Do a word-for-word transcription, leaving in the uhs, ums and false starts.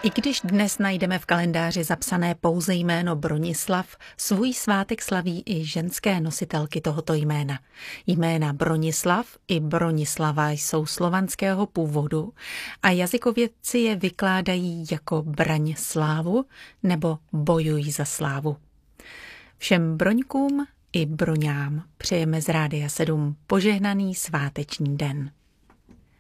I když dnes najdeme v kalendáři zapsané pouze jméno Bronislav, svůj svátek slaví i ženské nositelky tohoto jména. Jména Bronislav i Bronislava jsou slovanského původu a jazykovědci je vykládají jako braň slávu nebo bojuj za slávu. Všem Broňkům i Broňám přejeme z Rádia sedm požehnaný sváteční den.